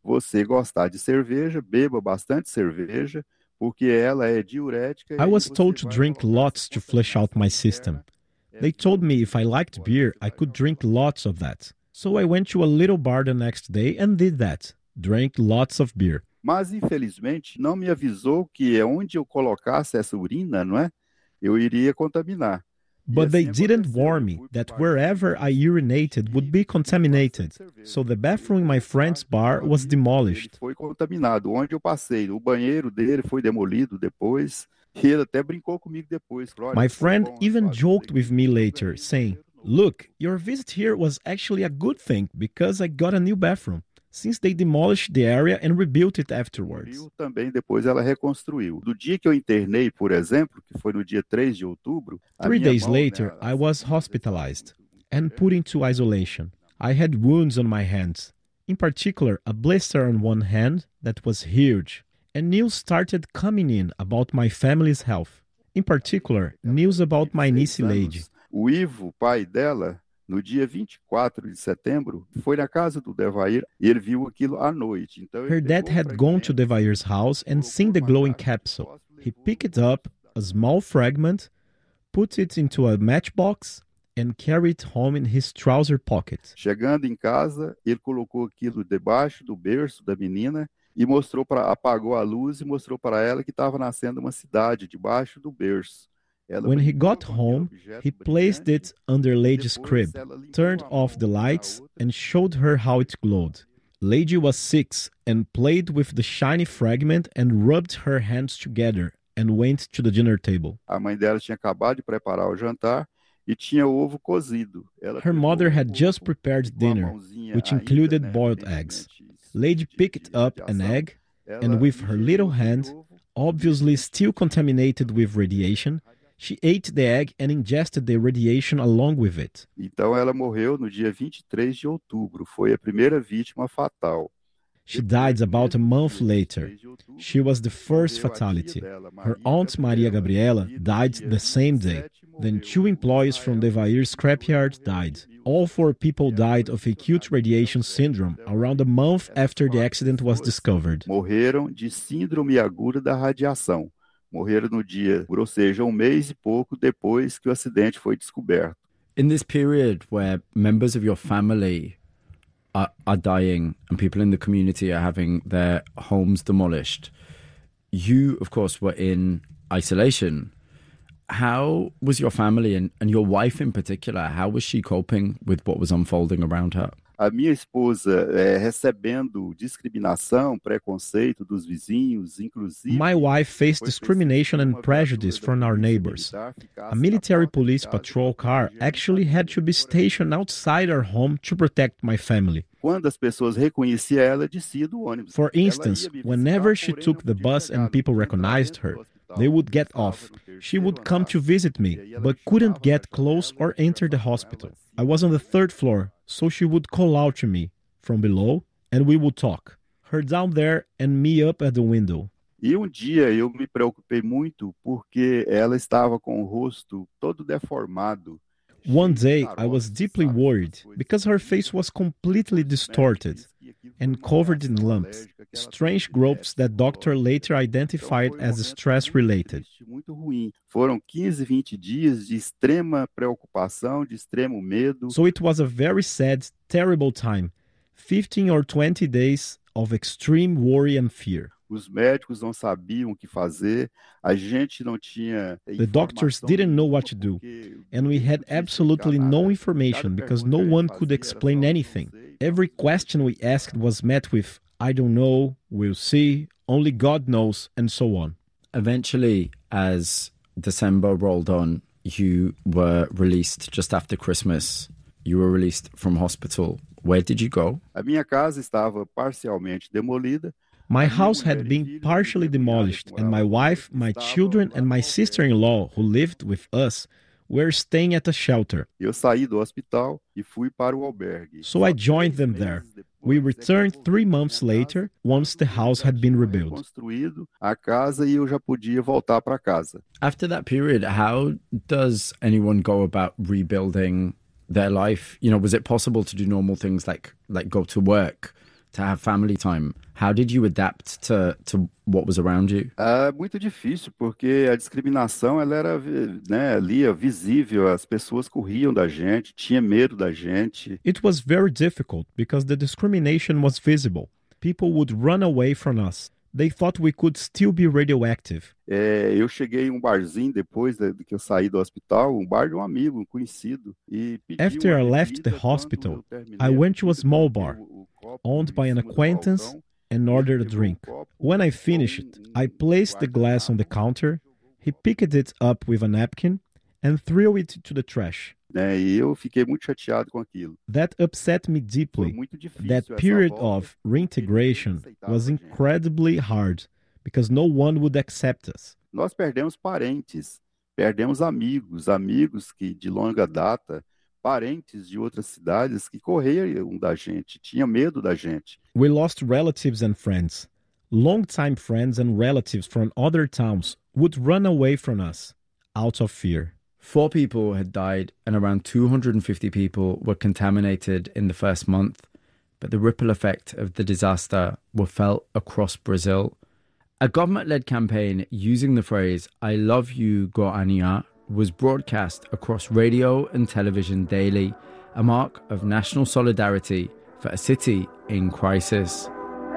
você gostar de cerveja, beba bastante cerveja, porque ela é diurética e I aí was você told to vai drink colocar essa lots to flush out contaminação my interna system. They told me if I liked beer, I could drink lots of that. So I went to a little bar the next day and did that. Drank lots of beer. Mas, infelizmente, não me avisou que onde eu colocasse essa urina, não é? Eu iria contaminar. E But they assim didn't aconteceu. warn Eu me fui para o that barzinho wherever I urinated would e be bebi contaminated. bastante cerveja. So the Ele bathroom in my foi friend's para bar meu was amigo e ele demolished. foi contaminado. Onde eu passei, o banheiro dele foi demolido depois. E ele até brincou comigo depois. Falou, olha, My foi friend bom a even sua vida joked with aqui, me porque eu later, ganhei um saying, banheiro novo. "Look, your visit here was actually a good thing because I got a new bathroom, since they demolished the area and rebuilt it afterwards." Demoliu também, depois ela reconstruiu. Do dia que eu internei, por exemplo, que foi no dia 3 de outubro, a Three minha days mão, né, later, I as was feridas, eles falam hospitalized muito and put interno, into isolation. I had wounds on my hands, in particular, a blister on one hand that was huge, and news started coming in about my family's health. In particular, news about my niece 26 Lady. anos. O Ivo, pai dela, no dia 24 de setembro, foi na casa do Devair e ele viu aquilo à noite. Então ele Her dad pegou o had gone to fragmento, Devair's house and colocou seen the numa glowing caixa de capsule. fósforo, He levou picked no it up, hospital. a small fragment, put it into a matchbox, and carried it home in his trouser pocket. Chegando em casa, ele colocou aquilo debaixo do berço da menina e mostrou para apagou a luz e mostrou para ela que estava nascendo uma cidade debaixo do berço. Ela When he brincou got com aquele home, he objeto placed brilhante it under e Lady's depois crib, ela ligou turned a off mão the uma na lights, outra. and showed her how it glowed. Lady was 6 and played with the shiny fragment and rubbed her hands together and went to the dinner table. A mãe dela tinha acabado de preparar o jantar e tinha ovo cozido. Ela Her pegou mother had o just ovo e prepared com a dinner, mãozinha which ainda, included né, boiled eggs. levemente Lady picked de up an radiação, egg and ela with her little ingeriu aquele hand, ovo obviously still contaminated with radiation, she ate the egg and ingested the radiation along with it. Então ela morreu no dia 23 de outubro. Foi a primeira vítima fatal. She Depois, died no about a mesmo month dia, later. 23 de outubro, She was the first morreu a tia fatality. dela, Her Maria aunt Maria Gabriela e no died dia the same day. 27 Then morreu two o employees from Israel Devair e scrapyard dois morreram died. em All Mills. 4 people E eram died dois of acute funcionários radiation ferro velho syndrome do around a Devair. month Essas after the 4 accident was pessoas discovered. morreram de síndrome aguda da radiação. Morreram no dia, ou seja, um mês e pouco depois que o acidente foi descoberto. In this period where members of your family are dying and people in the community are having their homes demolished, you, of course, were in isolation. How was your family and your wife in particular? How was she coping with what was unfolding around her? A minha esposa recebendo discriminação, preconceito dos vizinhos, inclusive. My wife faced foi discrimination preciso and uma prejudice viatura from da our polícia neighbors. militar ficasse A na military porta de police casa patrol para car proteger a actually minha had to be família. stationed outside our home to protect my family. Quando as pessoas reconheciam ela, descia do ônibus. For Ela instance, ia me whenever visitar, she porém took não the podia bus chegar, and não people podia entrar recognized dentro do her, hospital, they would porque get estava off. no She terceiro would come andar. to visit E me, aí ela but me couldn't chamava get na close janela, or eu enter the conversava com ela hospital. assim. I was on the 3rd floor, so she would call out to me from below and we would talk. Her down there and me up at the window. E um dia eu me preocupei muito porque ela estava com o rosto todo deformado. One cheio de day I caroços, was deeply sabe, worried essas coisas because her face was completely Depois os médicos distorted disseram que aquilo foi and uma covered in reação lumps, alérgica que ela strange teve, growths that doctor psicológica. later Então identified foi as momento stress muito related. triste, muito ruim. Foram 15, 20 dias de extrema preocupação, de extremo medo. So it was a very sad, terrible time. 15 or 20 days of extreme worry and fear. Os médicos não sabiam o que fazer, a gente não tinha The doctors didn't know what to do, and we had absolutely no information because no one could explain anything. Every question we asked was met with, I don't know, we'll see, only God knows, and so on. Eventually, as December rolled on, you were released just after Christmas. You were released from hospital. Where did you go? A minha casa estava parcialmente demolida. My house had been partially demolished, and my wife, my children, and my sister-in-law, who lived with us, were staying at a shelter. Eu saí do hospital e fui para o albergue. So I joined them there. We returned 3 months later, once the house had been rebuilt. Construído a casa e eu já podia voltar para casa. After that period, how does anyone go about rebuilding their life? You know, was it possible to do normal things like go to work to have family time. How did you adapt to what was around you? Muito difícil, porque a discriminação ela era, né, ali visível, as pessoas corriam da gente, tinha medo da gente. It was very difficult because the discrimination was visible. People would run away from us. They thought we could still be radioactive. Eu cheguei em um barzinho depois de que eu saí do hospital, um bar de um amigo, um conhecido, e pedi After I uma left the bebida. hospital, Quando eu terminei I a went to a bebida, small coloquei bar, o copo owned by em an cima do acquaintance, balcão, and e ele ordered a pegou o drink. copo, When I colocou finished, I placed the glass on the counter, he picked it up with a napkin, and threw it to the trash. né, e eu fiquei muito chateado com aquilo. That upset me Foi deeply. muito difícil That essa period volta, of porque ninguém reintegration aceitava was a gente. incredibly hard because no one would accept us. Nós perdemos parentes, perdemos amigos que de longa data, parentes de outras cidades que corriam da gente, tinham medo da gente. We lost relatives and friends. Longtime friends and relatives from other towns would run away from us out of fear. 4 people had died and around 250 people were contaminated in the first month, but the ripple effect of the disaster were felt across Brazil. A government-led campaign using the phrase "I love you, Goiânia" was broadcast across radio and television daily, a mark of national solidarity for a city in crisis.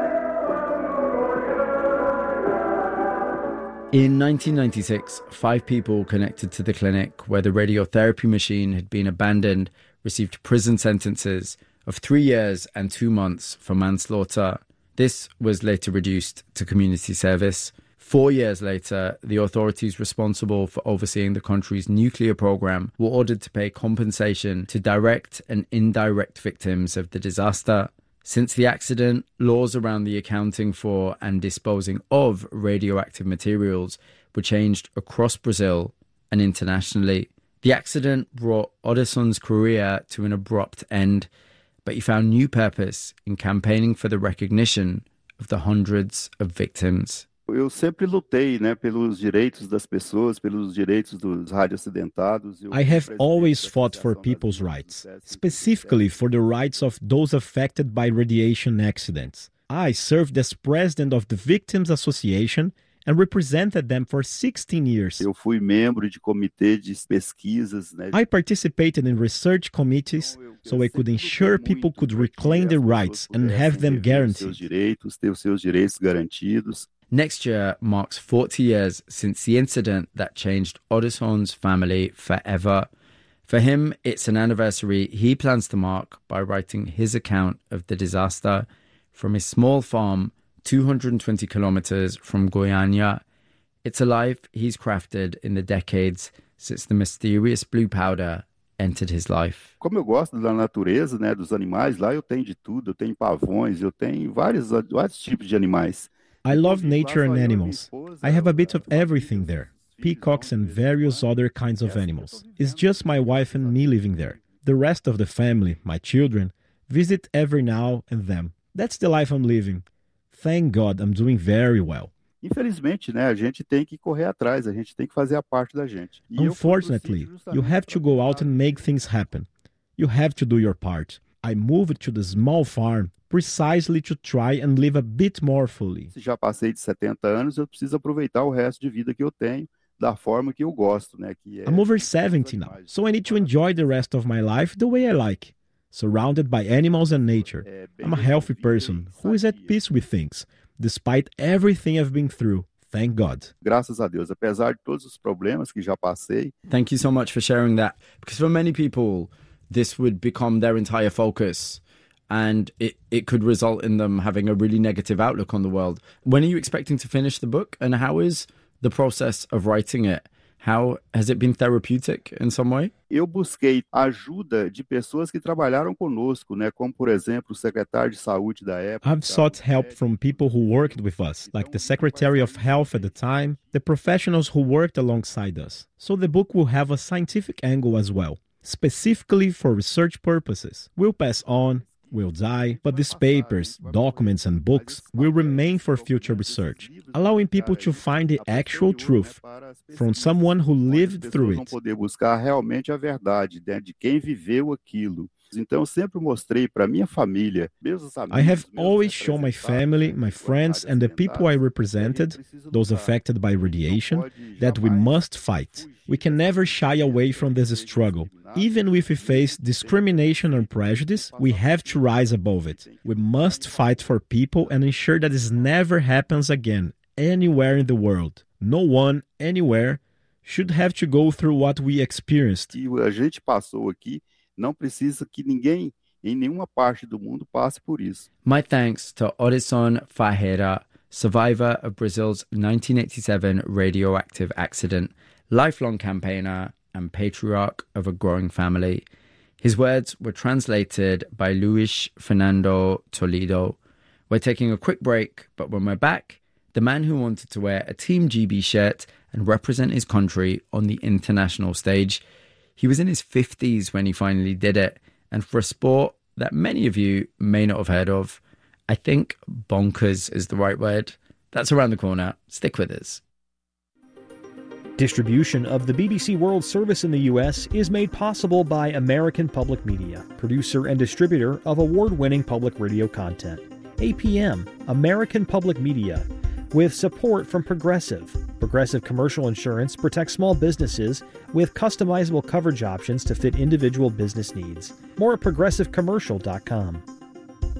In 1996, 5 people connected to the clinic where the radiotherapy machine had been abandoned received prison sentences of 3 years and 2 months for manslaughter. This was later reduced to community service. 4 years later, the authorities responsible for overseeing the country's nuclear program were ordered to pay compensation to direct and indirect victims of the disaster. Since the accident, laws around the accounting for and disposing of radioactive materials were changed across Brazil and internationally. The accident brought Oderson's career to an abrupt end, but he found new purpose in campaigning for the recognition of the hundreds of victims. Eu sempre lutei, né, pelos direitos das pessoas, pelos direitos dos radioacidentados. I have always fought for people's rights, specifically for the rights of those affected by radiation accidents. I served as president of the Victims Association and represented them for 16 years. Eu fui membro de comitê de pesquisas, né? I participated in research committees so I could ensure people could reclaim their rights and have them guaranteed. Ter os seus direitos garantidos. Next year marks 40 years since the incident that changed Oderson's family forever. For him, it's an anniversary he plans to mark by writing his account of the disaster from his small farm 220 kilometers from Goiânia. It's a life he's crafted in the decades since the mysterious blue powder entered his life. Como eu gosto da natureza, né, dos animais, lá eu tenho de tudo, eu tenho pavões, eu tenho vários tipos de animais. I love nature and animals. I have a bit of everything there. Peacocks and various other kinds of animals. It's just my wife and me living there. The rest of the family, my children, visit every now and then. That's the life I'm living. Thank God I'm doing very well. Infelizmente, né, a gente tem que correr atrás, a gente tem que fazer a parte da gente. Unfortunately, you have to go out and make things happen. You have to do your part. I moved to the small farm precisely to try and live a bit more fully. Se já passei de 70 anos, eu preciso aproveitar o resto de vida que eu tenho da forma que eu gosto, né, que é. I'm over 70 now, so I need to enjoy the rest of my life the way I like, surrounded by animals and nature. I'm a healthy person who is at peace with things, despite everything I've been through. Thank God. Graças a Deus, apesar de todos os problemas que já passei. Thank you so much for sharing that, because for many people this would become their entire focus, and it could result in them having a really negative outlook on the world. When are you expecting to finish the book, and how is the process of writing it? How has it been therapeutic in some way? Eu busquei ajuda de pessoas que trabalharam conosco, né, como por exemplo o secretário de saúde da época. I've sought help from people who worked with us, like the Secretary of Health at the time, the professionals who worked alongside us. So the book will have a scientific angle as well, specifically for research purposes. We'll pass on, will die, but these papers, documents, and books will remain for future research, allowing people to find the actual truth from someone who lived through Vão it. poder buscar realmente a verdade, né, de quem viveu aquilo. Então, eu sempre mostrei para minha família, meus amigos, I have always shown my family, my friends, and the people I represented, those affected by radiation, that we must fight. We can never shy away from this struggle. Even if we face discrimination or prejudice, we have to rise above it. We must fight for people and ensure that this never happens again, anywhere in the world. No one, anywhere, should have to go through what we experienced. E a gente passou aqui, não precisa que ninguém em nenhuma parte do mundo passe por isso. My thanks to Odison Ferreira, survivor of Brazil's 1987 radioactive accident, lifelong campaigner and patriarch of a growing family. His words were translated by Luis Fernando Toledo. We're taking a quick break, but when we're back, the man who wanted to wear a Team GB shirt and represent his country on the international stage. He was in his 50s when he finally did it, and for a sport that many of you may not have heard of, I think bonkers is the right word. That's around the corner. Stick with us. Distribution of the BBC World Service in the U.S. is made possible by American Public Media, producer and distributor of award-winning public radio content. APM, American Public Media, with support from Progressive. Progressive Commercial Insurance protects small businesses with customizable coverage options to fit individual business needs. More at progressivecommercial.com.